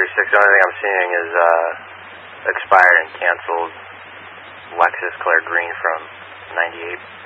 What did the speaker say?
36. The only thing I'm seeing is expired and canceled Lexus Claire Green from 98.